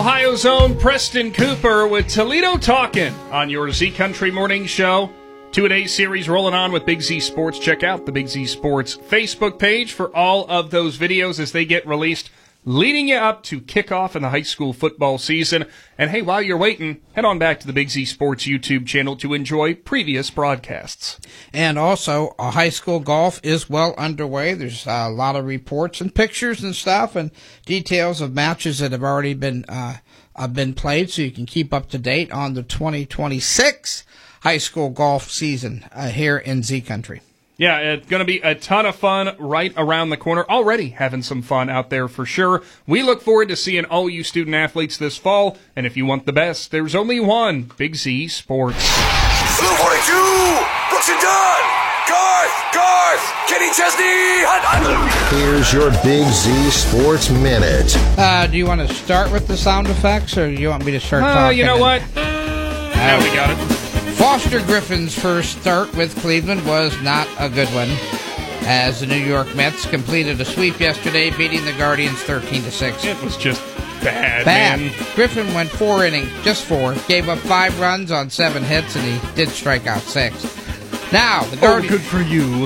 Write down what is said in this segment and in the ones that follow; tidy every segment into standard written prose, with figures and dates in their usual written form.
Ohio's own Preston Cooper with Toledo Talkin' on your Z Country Morning Show. 2-a-day series rolling on with Big Z Sports. Check out the Big Z Sports Facebook page for all of those videos as they get released, leading you up to kickoff in the high school football season. And hey, while you're waiting, head on back to the Big Z Sports YouTube channel to enjoy previous broadcasts. And also, high school golf is well underway. There's a lot of reports and pictures and stuff and details of matches that have already been played, so you can keep up to date on the 2026 high school golf season here in Z Country. Yeah, it's going to be a ton of fun right around the corner. Already having some fun out there for sure. We look forward to seeing all you student athletes this fall. And if you want the best, there's only one, Big Z Sports. Blue 42, Brooks and Dunn, Garth, Kenny Chesney, Hunt. Here's your Big Z Sports Minute. Do you want to start with the sound effects, or do you want me to start talking? You know what? Now we got it. Foster Griffin's first start with Cleveland was not a good one, as the New York Mets completed a sweep yesterday, beating the Guardians 13-6. It was just bad, man. Griffin went 4 innings, just 4, gave up 5 runs on 7 hits, and he did strike out 6. Now, the Guardians... Oh, good for you.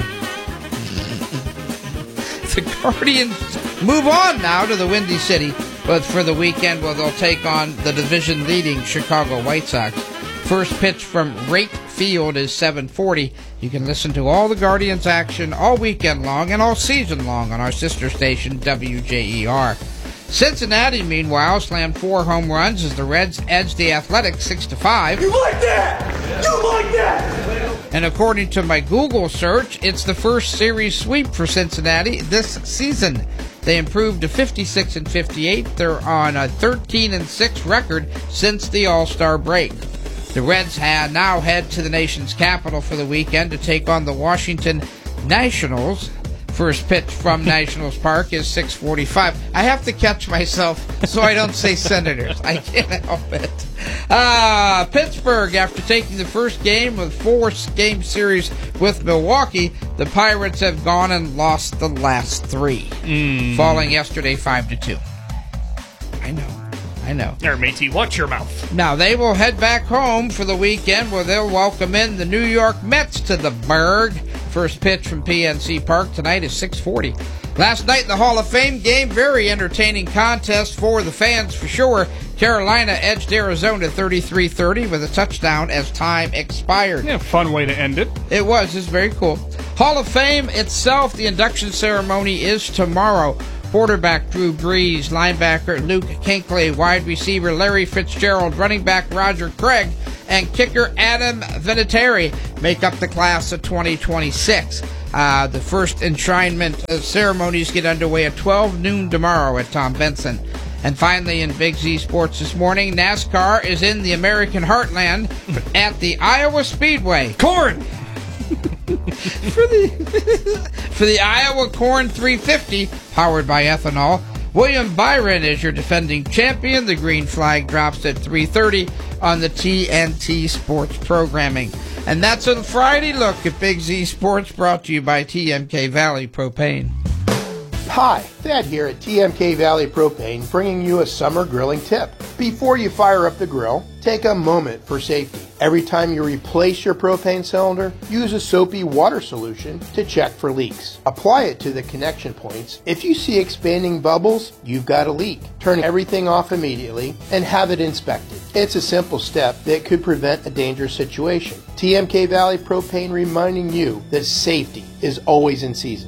The Guardians move on now to the Windy City, but for the weekend, they'll take on the division-leading Chicago White Sox. First pitch from Rate Field is 7:40. You can listen to all the Guardians action all weekend long and all season long on our sister station, WJER. Cincinnati, meanwhile, slammed 4 home runs as the Reds edged the Athletics 6-5. You like that? You like that? And according to my Google search, it's the first series sweep for Cincinnati this season. They improved to 56-58. They're on a 13-6 record since the All-Star break. The Reds now head to the nation's capital for the weekend to take on the Washington Nationals. First pitch from Nationals Park is 6:45. I have to catch myself so I don't say Senators. I can't help it. Pittsburgh, after taking the first game of 4-game series with Milwaukee, the Pirates have gone and lost the last 3, falling yesterday 5-2. I know. There, matey, watch your mouth. Now, they will head back home for the weekend where they'll welcome in the New York Mets to the Burgh. First pitch from PNC Park tonight is 6:40. Last night in the Hall of Fame game, very entertaining contest for the fans for sure. Carolina edged Arizona 33-30 with a touchdown as time expired. Yeah, fun way to end it. It was. It's very cool. Hall of Fame itself, the induction ceremony is tomorrow. Quarterback Drew Brees, linebacker Luke Kuechly, wide receiver Larry Fitzgerald, running back Roger Craig, and kicker Adam Vinatieri make up the class of 2026. The first enshrinement ceremonies get underway at 12 noon tomorrow at Tom Benson. And finally, in Big Z Sports this morning, NASCAR is in the American heartland at the Iowa Speedway. Corn! For the Iowa Corn 350, powered by ethanol, William Byron is your defending champion. The green flag drops at 3:30 on the TNT Sports programming. And that's a Friday look at Big Z Sports, brought to you by TMK Valley Propane. Hi, Thad here at TMK Valley Propane, bringing you a summer grilling tip. Before you fire up the grill, take a moment for safety. Every time you replace your propane cylinder, use a soapy water solution to check for leaks. Apply it to the connection points. If you see expanding bubbles, you've got a leak. Turn everything off immediately and have it inspected. It's a simple step that could prevent a dangerous situation. TMK Valley Propane reminding you that safety is always in season.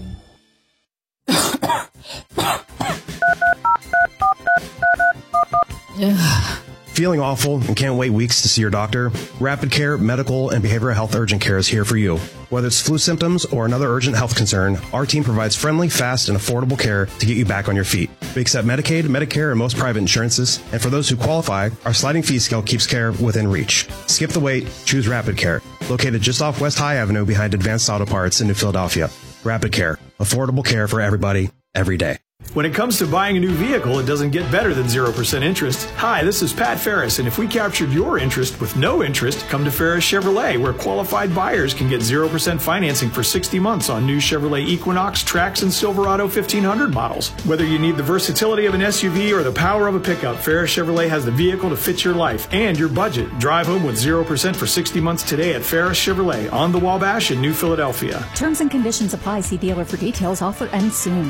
Feeling awful and can't wait weeks to see your doctor? Rapid Care Medical and Behavioral Health Urgent Care is here for you. Whether it's flu symptoms or another urgent health concern, our team provides friendly, fast, and affordable care to get you back on your feet. We accept Medicaid, Medicare, and most private insurances, and for those who qualify, our sliding fee scale keeps care within reach. Skip the wait, choose Rapid Care. Located just off West High Avenue behind Advanced Auto Parts in New Philadelphia. Rapid Care. Affordable care for everybody, every day. When it comes to buying a new vehicle, it doesn't get better than 0% interest. Hi, this is Pat Ferris, and if we captured your interest with no interest, come to Ferris Chevrolet, where qualified buyers can get 0% financing for 60 months on new Chevrolet Equinox, Trax, and Silverado 1500 models. Whether you need the versatility of an SUV or the power of a pickup, Ferris Chevrolet has the vehicle to fit your life and your budget. Drive home with 0% for 60 months today at Ferris Chevrolet on the Wabash in New Philadelphia. Terms and conditions apply. See dealer for details. Offer ends soon.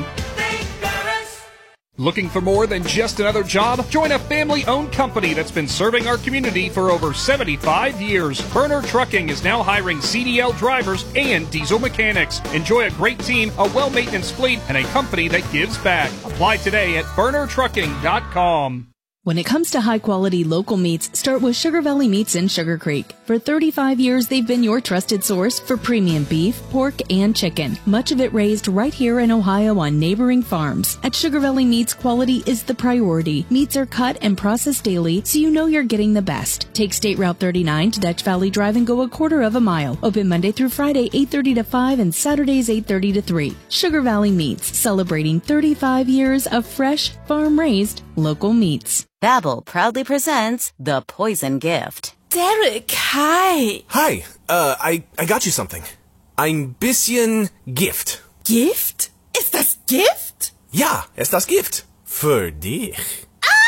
Looking for more than just another job? Join a family-owned company that's been serving our community for over 75 years. Burner Trucking is now hiring CDL drivers and diesel mechanics. Enjoy a great team, a well-maintenance fleet, and a company that gives back. Apply today at burnertrucking.com. When it comes to high-quality local meats, start with Sugar Valley Meats in Sugar Creek. For 35 years, they've been your trusted source for premium beef, pork, and chicken. Much of it raised right here in Ohio on neighboring farms. At Sugar Valley Meats, quality is the priority. Meats are cut and processed daily, so you know you're getting the best. Take State Route 39 to Dutch Valley Drive and go a quarter of a mile. Open Monday through Friday, 8:30 to 5, and Saturdays, 8:30 to 3. Sugar Valley Meats, celebrating 35 years of fresh, farm-raised, local meats. Babbel proudly presents The Poison Gift. Derek, hi. Hi, I got you something. Ein bisschen Gift. Gift? Ist das Gift? Ja, ist das Gift. Für dich.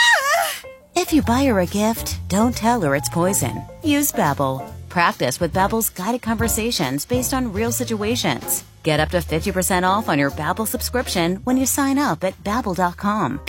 If you buy her a gift, don't tell her it's poison. Use Babbel. Practice with Babbel's guided conversations based on real situations. Get up to 50% off on your Babbel subscription when you sign up at Babbel.com.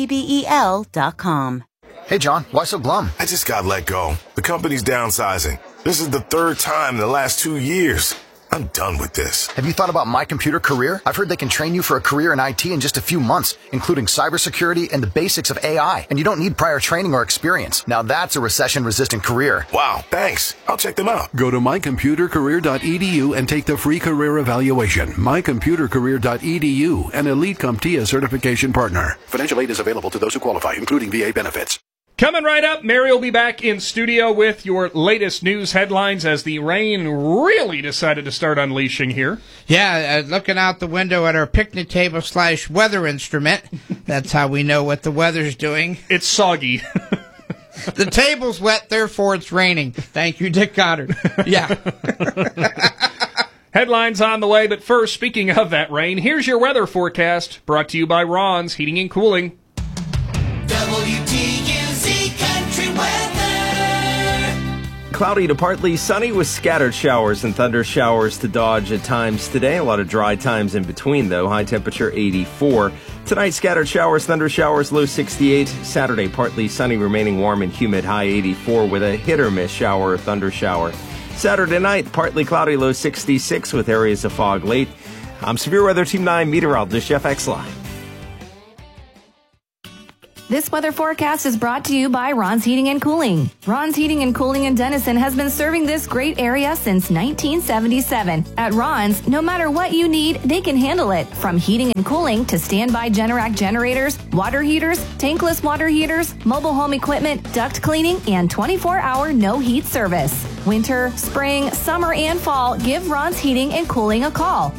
Babbel.com. Hey, John, why so glum? I just got let go. The company's downsizing. This is the third time in the last 2 years. I'm done with this. Have you thought about My Computer Career? I've heard they can train you for a career in IT in just a few months, including cybersecurity and the basics of AI. And you don't need prior training or experience. Now that's a recession-resistant career. Wow, thanks. I'll check them out. Go to mycomputercareer.edu and take the free career evaluation. mycomputercareer.edu, an Elite CompTIA certification partner. Financial aid is available to those who qualify, including VA benefits. Coming right up, Mary will be back in studio with your latest news headlines as the rain really decided to start unleashing here. Yeah, looking out the window at our picnic table / weather instrument. That's how we know what the weather's doing. It's soggy. The table's wet, therefore it's raining. Thank you, Dick Goddard. Yeah. Headlines on the way, but first, speaking of that rain, here's your weather forecast brought to you by Ron's Heating and Cooling. WTUZ Country Weather. Cloudy to partly sunny with scattered showers and thunder showers to dodge at times today. A lot of dry times in between, though. High temperature 84. Tonight, scattered showers, thunder showers, low 68. Saturday, partly sunny, remaining warm and humid, high 84 with a hit-or-miss shower or thunder shower. Saturday night, partly cloudy, low 66 with areas of fog late. I'm Severe Weather Team 9 meteorologist Jeff Exline. This weather forecast is brought to you by Ron's Heating and Cooling. Ron's Heating and Cooling in Denison has been serving this great area since 1977. At Ron's, no matter what you need, they can handle it. From heating and cooling to standby Generac generators, water heaters, tankless water heaters, mobile home equipment, duct cleaning, and 24-hour no-heat service. Winter, spring, summer, and fall, give Ron's Heating and Cooling a call.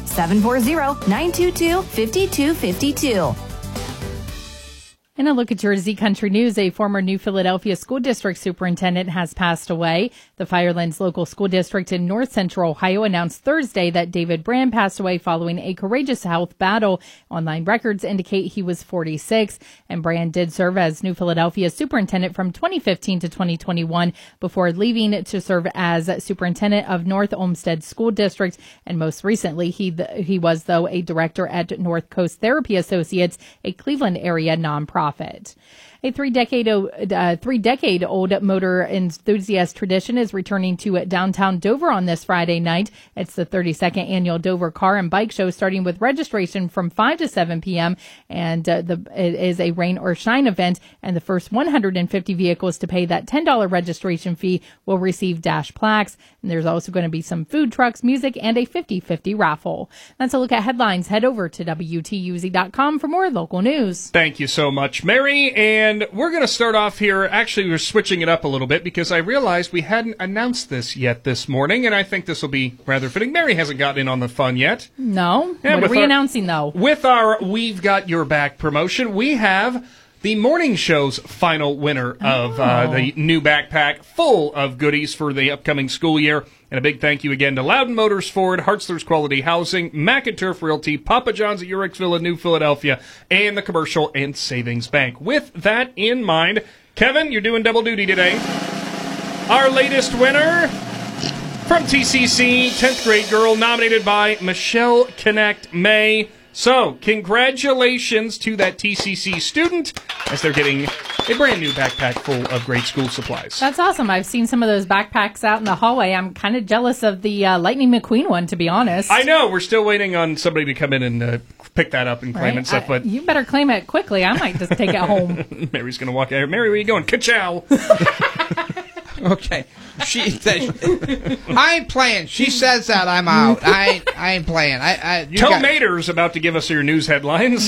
740-922-5252. In a look at your Z Country News, a former New Philadelphia School District superintendent has passed away. The Firelands Local School District in North Central Ohio announced Thursday that David Brand passed away following a courageous health battle. Online records indicate he was 46, and Brand did serve as New Philadelphia superintendent from 2015 to 2021 before leaving to serve as superintendent of North Olmsted School District. And most recently, he was, though, a director at North Coast Therapy Associates, a Cleveland area nonprofit. A three-decade-old motor enthusiast tradition is returning to downtown Dover on this Friday night. It's the 32nd annual Dover Car and Bike Show, starting with registration from 5 to 7 p.m. And it is a rain or shine event. And the first 150 vehicles to pay that $10 registration fee will receive dash plaques. And there's also going to be some food trucks, music, and a 50-50 raffle. That's a look at headlines. Head over to WTUZ.com for more local news. Thank you so much, Mary. And And we're going to start off here. Actually, we're switching it up a little bit because I realized we hadn't announced this yet this morning, and I think this will be rather fitting. Mary hasn't gotten in on the fun yet. No? Yeah, what are we announcing, though? With our We've Got Your Back promotion, we have the morning show's final winner of the new backpack, full of goodies for the upcoming school year. And a big thank you again to Loudon Motors Ford, Hartzler's Quality Housing, McInturf Realty, Papa John's at Uricksville and New Philadelphia, and the Commercial and Savings Bank. With that in mind, Kevin, you're doing double duty today. Our latest winner from TCC, 10th grade girl, nominated by Michelle Connect May. So, congratulations to that TCC student as they're getting a brand new backpack full of great school supplies. That's awesome. I've seen some of those backpacks out in the hallway. I'm kind of jealous of the Lightning McQueen one, to be honest. I know. We're still waiting on somebody to come in and pick that up and claim it and stuff. But you better claim it quickly. I might just take it home. Mary's going to walk out. Mary, where you going? Ka-chow. Okay. I ain't playing. She says that, I'm out. I ain't playing. Mater's about to give us your news headlines.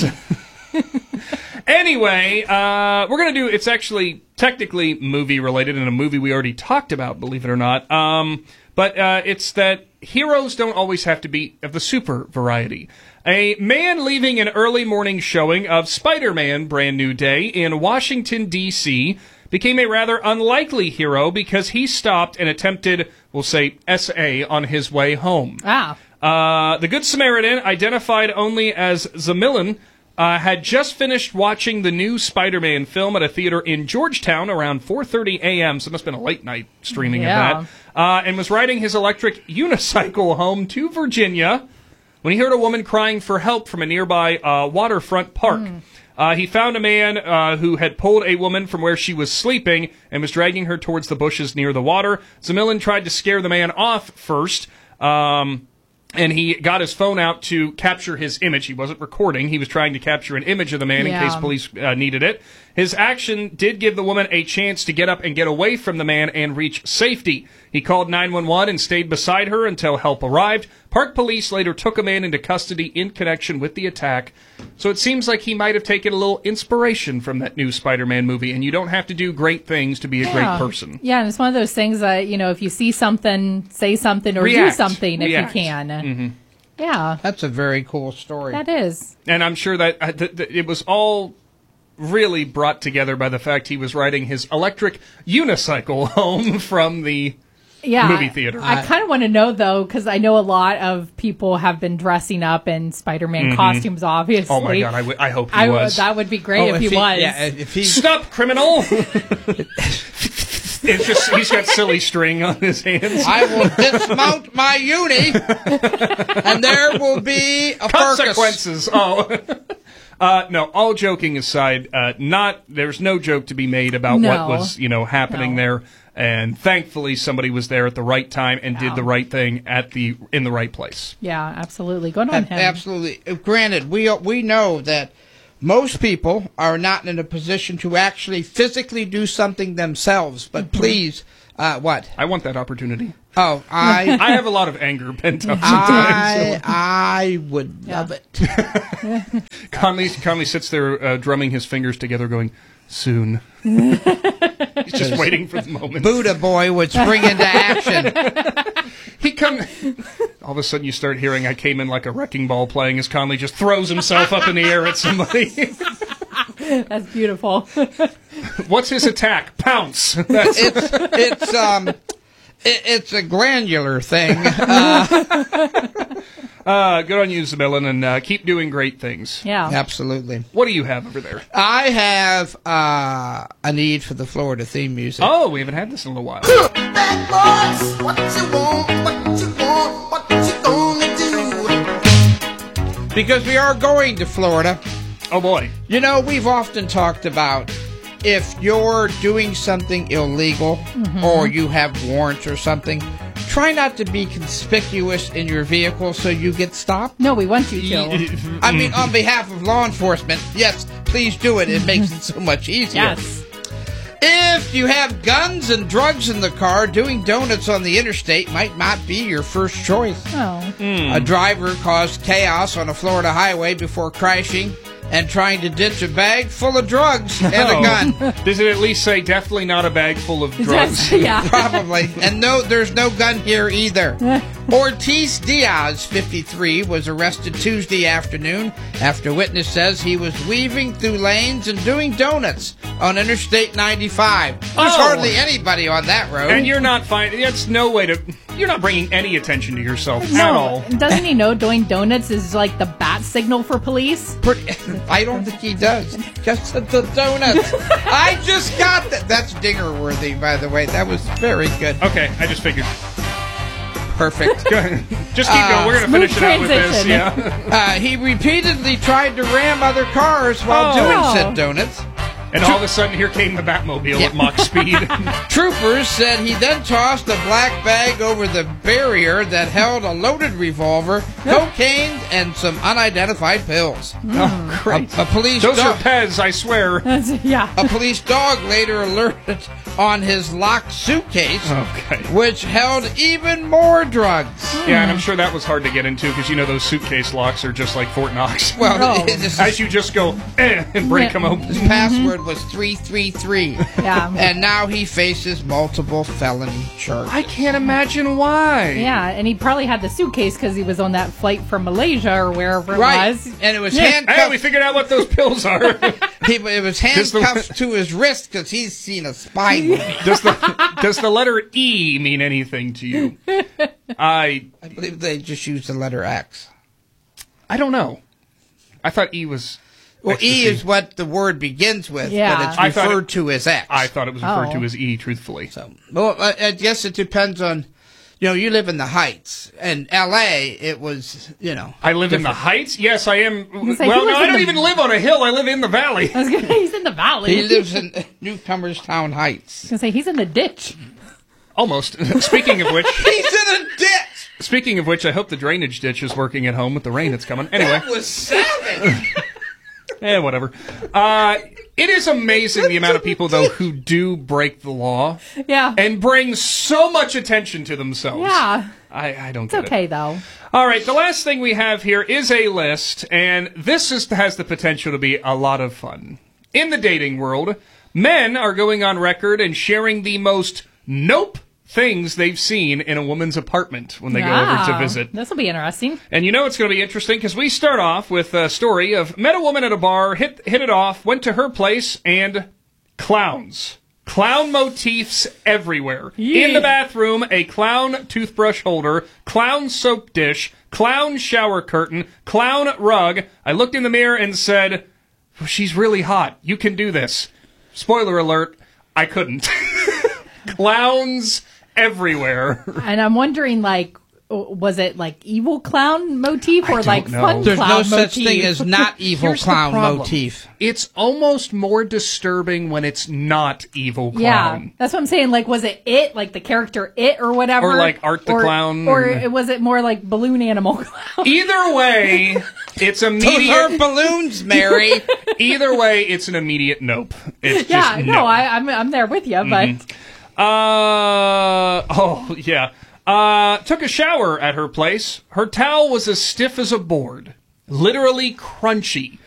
Anyway, we're going to do, it's actually technically movie related and a movie we already talked about, believe it or not. But it's that heroes don't always have to be of the super variety. A man leaving an early morning showing of Spider-Man Brand New Day in Washington, D.C., became a rather unlikely hero because he stopped and attempted, we'll say, SA on his way home. The Good Samaritan, identified only as Zamilin, had just finished watching the new Spider-Man film at a theater in Georgetown around 4:30 a.m., so it must have been a late night streaming of that, and was riding his electric unicycle home to Virginia when he heard a woman crying for help from a nearby waterfront park. He found a man who had pulled a woman from where she was sleeping and was dragging her towards the bushes near the water. Zamilin tried to scare the man off first, and he got his phone out to capture his image. He wasn't recording. He was trying to capture an image of the man in case police needed it. His action did give the woman a chance to get up and get away from the man and reach safety. He called 911 and stayed beside her until help arrived. Park police later took a man into custody in connection with the attack. So it seems like he might have taken a little inspiration from that new Spider-Man movie, and you don't have to do great things to be a great person. Yeah, and it's one of those things that, if you see something, say something, or do something if you can. Mm-hmm. Yeah. That's a very cool story. That is. And I'm sure that it was all really brought together by the fact he was riding his electric unicycle home from the movie theater. I kind of want to know, though, because I know a lot of people have been dressing up in Spider-Man costumes, obviously. Oh, my God. I hope he was. That would be great if he was. Yeah, if he... Stop, criminal! He's got silly string on his hands. I will dismount my uni, and there will be a consequences. No, all joking aside, there's no joke to be made about what was, happening there. And thankfully, somebody was there at the right time and did the right thing in the right place. Yeah, absolutely. Good on him. Absolutely. Granted, we know that most people are not in a position to actually physically do something themselves. But please, what? I want that opportunity. Oh, I have a lot of anger pent up sometimes. I would love it. Conley sits there drumming his fingers together going, soon. He's just waiting for the moment. Buddha boy would spring into action. All of a sudden you start hearing I came in like a wrecking ball playing as Conley just throws himself up in the air at somebody. That's beautiful. What's his attack? Pounce. It's a granular thing. Good on you, Zamilin, and keep doing great things. Yeah. Absolutely. What do you have over there? I have a need for the Florida theme music. Oh, we haven't had this in a little while. Bad boys, what you want, what you gonna do? Because we are going to Florida. Oh, boy. We've often talked about if you're doing something illegal or you have warrants or something, try not to be conspicuous in your vehicle so you get stopped. No, we want you to. I mean, on behalf of law enforcement, yes, please do it. It makes it so much easier. Yes. If you have guns and drugs in the car, doing donuts on the interstate might not be your first choice. Oh. A driver caused chaos on a Florida highway before crashing and trying to ditch a bag full of drugs and a gun. Does it at least say definitely not a bag full of drugs? Yeah. Probably. And no, there's no gun here either. Ortiz Diaz, 53, was arrested Tuesday afternoon after witness says he was weaving through lanes and doing donuts on Interstate 95. There's hardly anybody on that road. And you're not finding, that's no way to, you're not bringing any attention to yourself at all. Doesn't he know doing donuts is like the bat signal for police? I don't think he does. Just the donuts. I just got that. That's dinger-worthy, by the way. That was very good. Okay, I just figured. Perfect. Just keep going. We're going to finish it out with this. Yeah. He repeatedly tried to ram other cars while doing said donuts. And all of a sudden, here came the Batmobile at Mach speed. Troopers said he then tossed a black bag over the barrier that held a loaded revolver, cocaine, and some unidentified pills. Oh, great. A police Those dog, are Pez, I swear. Yeah. A police dog later alerted on his locked suitcase, which held even more drugs. Yeah, and I'm sure that was hard to get into because, you know, those suitcase locks are just like Fort Knox. Well, as you just go and break them open. His password was 333. Yeah. And now he faces multiple felony charges. I can't imagine why. Yeah, and he probably had the suitcase because he was on that flight from Malaysia or wherever it was. And it was handcuffed. Hey, we figured out what those pills are. It was handcuffed to his wrist because he's seen a spy movie. Does the letter E mean anything to you? I believe they just used the letter X. I don't know. I thought E was... Well, ecstasy. E is what the word begins with, but it's referred to as X. I thought it was referred to as E, truthfully. So, well, I guess it depends on... You know, you live in the Heights. In L.A., it was, you know... I live in the Heights? Yes, I am. Like, well, no, I don't even live on a hill. I live in the valley. I was going to say, he's in the valley. He lives in Newcomerstown Heights. I was going to say, he's in the ditch. Almost. Speaking of which... He's in a ditch! Speaking of which, I hope the drainage ditch is working at home with the rain that's coming. Anyway. That was savage! Whatever. It is amazing the amount of people, though, who do break the law. Yeah. And bring so much attention to themselves. Yeah. I don't It's get okay, it. though. All right, the last thing we have here is a list, and this has the potential to be a lot of fun. In the dating world, men are going on record and sharing the most nope things they've seen in a woman's apartment when they go over to visit. This will be interesting. And you know it's going to be interesting because we start off with a story of met a woman at a bar, hit it off, went to her place, and clowns. Clown motifs everywhere. In the bathroom, a clown toothbrush holder, clown soap dish, clown shower curtain, clown rug. I looked in the mirror and said, well, she's really hot. You can do this. Spoiler alert, I couldn't. Clowns everywhere. And I'm wondering, like, was it like evil clown motif or like fun There's clown no motif? such thing as not evil Here's the clown problem. motif. It's almost more disturbing when it's not evil clown. Yeah, that's what I'm saying. Like, was it like the character It or whatever? Or like Art the Clown. Or was it more like balloon animal clown? Either way, it's immediate. Those are balloons, Mary. Either way, it's an immediate nope. It's Yeah, just no, I'm there with you, but took a shower at her place. Her towel was as stiff as a board. Literally crunchy.